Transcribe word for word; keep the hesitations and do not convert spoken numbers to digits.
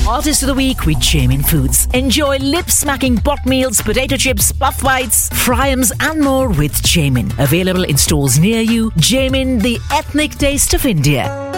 Artist of the Week with Jamin Foods. Enjoy lip-smacking pot meals, potato chips, puff bites, fryums and more with Jamin. Available in stores near you. Jamin, the ethnic taste of India.